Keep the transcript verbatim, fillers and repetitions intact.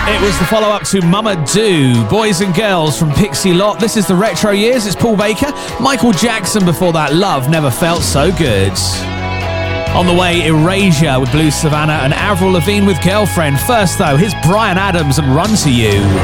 It was the follow-up to Mama Do, Boys and Girls from Pixie Lott. This is the Retro Years. It's Paul Baker. Michael Jackson before that, Love Never Felt So Good. On the way, Erasure with Blue Savannah and Avril Lavigne with Girlfriend. First, though, here's Bryan Adams and Run To You.